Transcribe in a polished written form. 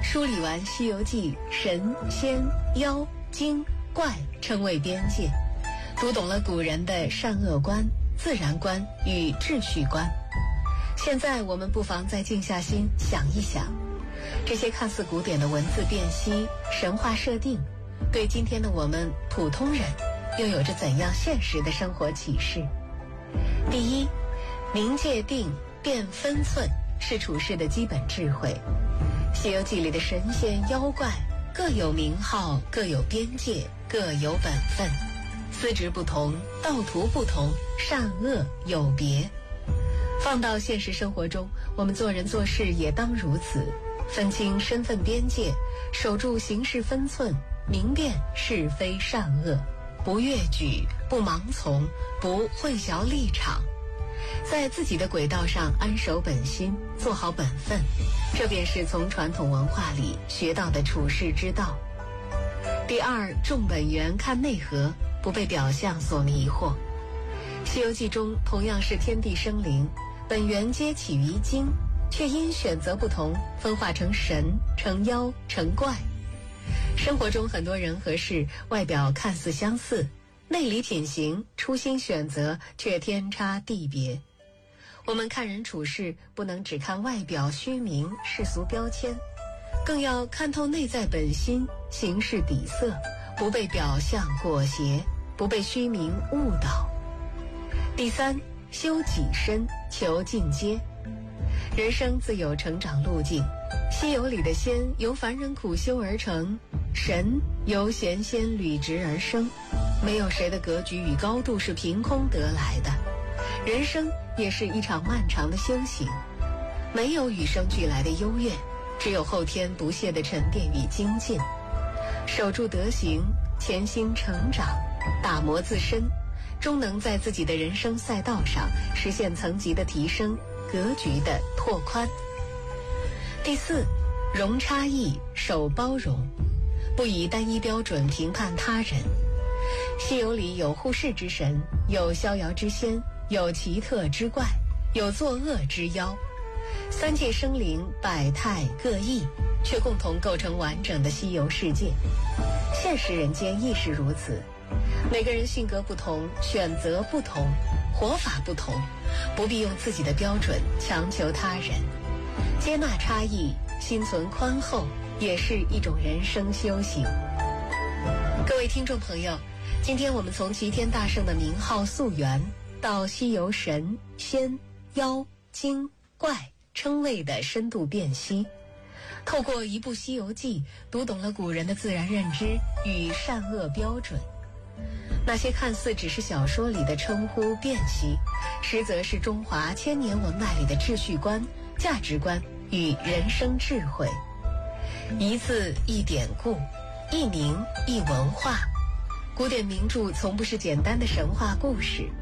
梳理完《西游记》神仙妖精怪称谓边界，读懂了古人的善恶观、自然观与秩序观。现在我们不妨再静下心想一想，这些看似古典的文字辨析、神话设定，对今天的我们普通人又有着怎样现实的生活启示？第一，明界定，辨分寸是处事的基本智慧。《西游记》里的神仙妖怪各有名号，各有边界，各有本分，资质不同，道途不同，善恶有别。放到现实生活中，我们做人做事也当如此，分清身份边界，守住行事分寸，明辨是非善恶，不越矩，不盲从，不混淆立场，在自己的轨道上安守本心，做好本分，这便是从传统文化里学到的处世之道。第二，重本源看内核，不被表象所迷惑。《西游记》中同样是天地生灵，本源皆起于精，却因选择不同，分化成神、成妖、成怪。生活中很多人和事，外表看似相似，内里品行、初心选择却天差地别。我们看人处事，不能只看外表虚名、世俗标签，更要看透内在本心、行事底色，不被表象裹挟，不被虚名误导。第三，修己身，求进阶。人生自有成长路径，西游里的仙由凡人苦修而成，神由贤仙履职而生。没有谁的格局与高度是凭空得来的，人生也是一场漫长的修行，没有与生俱来的优越，只有后天不懈的沉淀与精进。守住德行，潜心成长，打磨自身，终能在自己的人生赛道上实现层级的提升，格局的拓宽。第四，容差异，守包容，不以单一标准评判他人。西游里有护世之神，有逍遥之仙，有奇特之怪，有作恶之妖，三界生灵百态各异，却共同构成完整的西游世界。现实人间亦是如此，每个人性格不同，选择不同，活法不同，不必用自己的标准强求他人，接纳差异，心存宽厚，也是一种人生修行。各位听众朋友，今天我们从齐天大圣的名号溯源，到西游神仙妖精怪称谓的深度辨析，透过一部《西游记》，读懂了古人的自然认知与善恶标准。那些看似只是小说里的称呼辨析，实则是中华千年文脉里的秩序观、价值观与人生智慧。一字一典故，一名一文化。古典名著从不是简单的神话故事，